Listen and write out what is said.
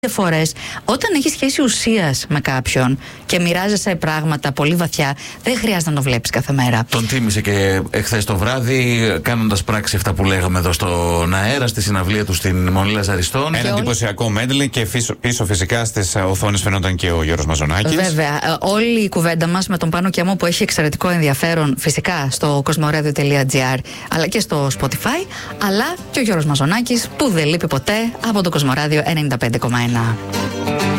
φορές όταν έχεις σχέση ουσίας με κάποιον και μοιράζεσαι πράγματα πολύ βαθιά, δεν χρειάζεται να το βλέπεις κάθε μέρα. Τον τίμησε και εχθές το βράδυ, κάνοντας πράξη αυτά που λέγαμε εδώ στον αέρα, στη συναυλία του στην Μονή Λαζαριστών. Ένα εντυπωσιακό μέντλι και πίσω φυσικά στις οθόνες φαινόταν και ο Γιώργος Μαζονάκης. Βέβαια, όλη η κουβέντα μας με τον Πάνο Κιαμό που έχει εξαιρετικό ενδιαφέρον φυσικά στο cosmoradio.gr αλλά και στο Spotify, αλλά και ο Γιώργος Μαζονάκης που δεν λείπει ποτέ από το Cosmoradio 95,1.